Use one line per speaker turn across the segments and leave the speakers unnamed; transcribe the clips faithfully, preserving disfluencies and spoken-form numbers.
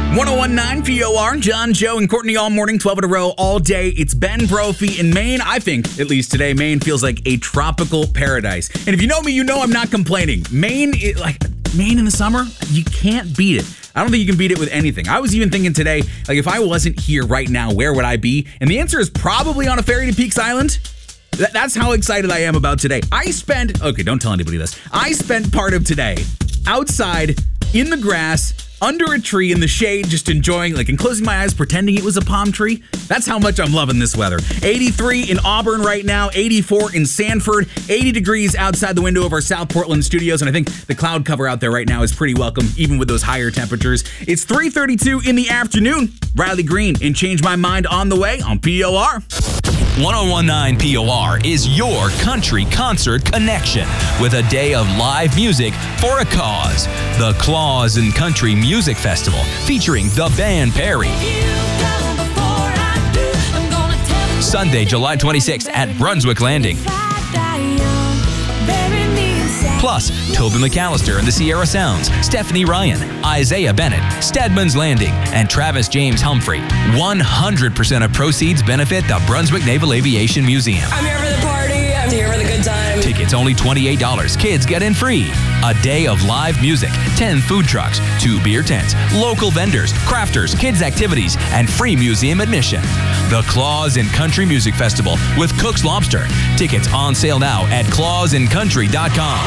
one oh one point nine P O R, John, Joe, and Courtney all morning, twelve in a row, all day. It's Ben Brophy in Maine. I think, at least today, Maine feels like a tropical paradise. And if you know me, you know I'm not complaining. Maine, it, like, Maine in the summer, you can't beat it. I don't think you can beat it with anything. I was even thinking today, like, if I wasn't here right now, where would I be? And the answer is probably on a ferry to Peaks Island. Th- that's how excited I am about today. I spent, okay, don't tell anybody this. I spent part of today outside in the grass, under a tree in the shade, just enjoying, like, and closing my eyes, pretending it was a palm tree. That's how much I'm loving this weather. eighty-three in Auburn right now, eighty-four in Sanford, eighty degrees outside the window of our South Portland studios, and I think the cloud cover out there right now is pretty welcome, even with those higher temperatures. It's three thirty-two in the afternoon. Riley Green and Change My Mind on the way on P O R.
one oh one point nine P O R is your country concert connection with a day of live music for a cause. The Claus and Country Music Festival featuring the band Perry. Sunday, July twenty-sixth at Brunswick Landing. Plus, Toby McAllister and the Sierra Sounds, Stephanie Ryan, Isaiah Bennett, Stedman's Landing, and Travis James Humphrey. one hundred percent of proceeds benefit the Brunswick Naval Aviation Museum.
I'm here for the party. I'm here for the good time.
Tickets only twenty-eight dollars. Kids get in free. A day of live music, ten food trucks, two beer tents, local vendors, crafters, kids activities, and free museum admission. The Claus and Country Music Festival with Cook's Lobster. Tickets on sale now at claus and country dot com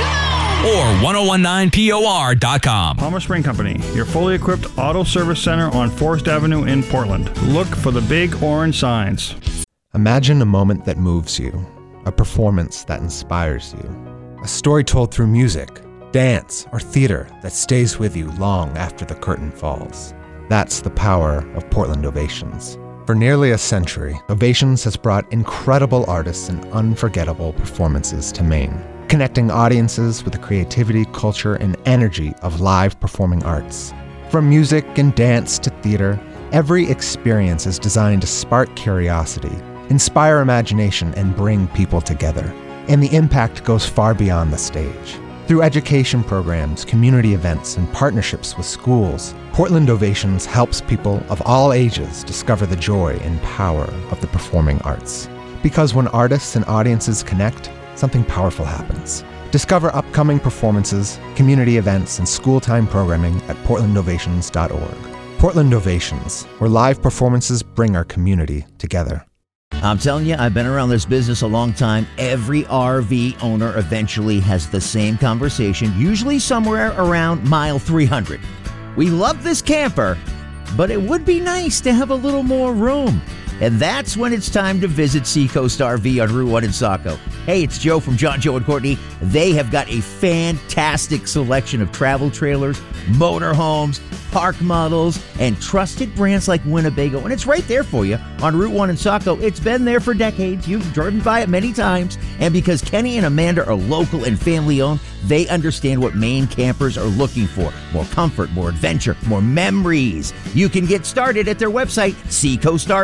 or ten nineteen P O R dot com.
Palmer Spring Company, your fully equipped auto service center on Forest Avenue in Portland. Look for the big orange signs.
Imagine a moment that moves you, a performance that inspires you, a story told through music, dance, or theater that stays with you long after the curtain falls. That's the power of Portland Ovations. For nearly a century, Ovations has brought incredible artists and unforgettable performances to Maine, connecting audiences with the creativity, culture, and energy of live performing arts. From music and dance to theater, every experience is designed to spark curiosity, inspire imagination, and bring people together. And the impact goes far beyond the stage. Through education programs, community events, and partnerships with schools, Portland Ovations helps people of all ages discover the joy and power of the performing arts. Because when artists and audiences connect, something powerful happens. Discover upcoming performances, community events, and school-time programming at portland ovations dot org. Portland Ovations, where live performances bring our community together.
I'm telling you, I've been around this business a long time. Every R V owner eventually has the same conversation, usually somewhere around mile three hundred. We love this camper, but it would be nice to have a little more room. And that's when it's time to visit Seacoast R V on Route one in Saco. Hey, it's Joe from John, Joe, and Courtney. They have got a fantastic selection of travel trailers, motorhomes, park models, and trusted brands like Winnebago. And it's right there for you on Route one in Saco. It's been there for decades. You've driven by it many times. And because Kenny and Amanda are local and family-owned, they understand what Maine campers are looking for. More comfort, more adventure, more memories. You can get started at their website, Seacoast R V.